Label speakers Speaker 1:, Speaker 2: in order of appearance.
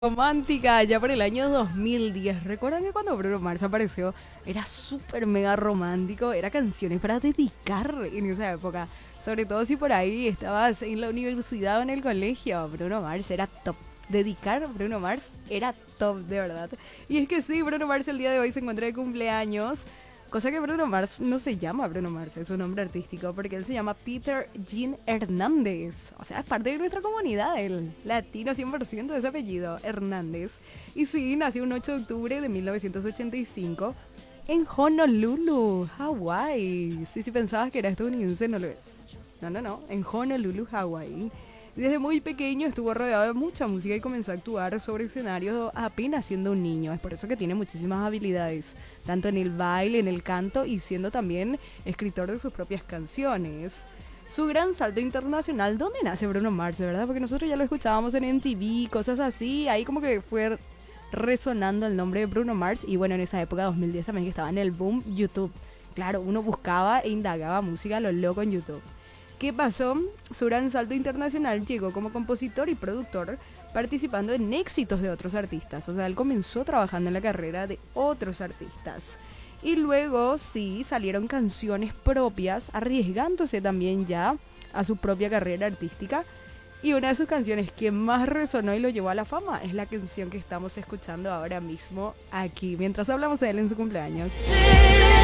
Speaker 1: Romántica, ya por el año 2010. ¿Recuerdan que cuando Bruno Mars apareció era súper mega romántico? Era canciones para dedicar en esa época. Sobre todo si por ahí estabas en la universidad o en el colegio. Bruno Mars era top. Dedicar a Bruno Mars era top, de verdad. Y es que sí, Bruno Mars el día de hoy se encuentra de cumpleaños. Cosa que Bruno Mars no se llama Bruno Mars, es su nombre artístico, porque él se llama Peter Jean Hernández. O sea, es parte de nuestra comunidad, el latino 100% de ese apellido, Hernández. Y sí, nació un 8 de octubre de 1985 en Honolulu, Hawái. Sí, si pensabas que era estadounidense, no lo es. No, en Honolulu, Hawái. Desde muy pequeño estuvo rodeado de mucha música y comenzó a actuar sobre escenarios apenas siendo un niño. Es por eso que tiene muchísimas habilidades, tanto en el baile, en el canto y siendo también escritor de sus propias canciones. Su gran salto internacional, ¿dónde nace Bruno Mars, verdad? Porque nosotros ya lo escuchábamos en MTV, cosas así, ahí como que fue resonando el nombre de Bruno Mars y bueno, en esa época 2010 también que estaba en el boom YouTube. Claro, uno buscaba e indagaba música a lo loco en YouTube. ¿Qué pasó? Su gran salto internacional llegó como compositor y productor, participando en éxitos de otros artistas. O sea, él comenzó trabajando en la carrera de otros artistas. Y luego sí salieron canciones propias, arriesgándose también ya a su propia carrera artística. Y una de sus canciones que más resonó y lo llevó a la fama es la canción que estamos escuchando ahora mismo aquí, mientras hablamos de él en su cumpleaños.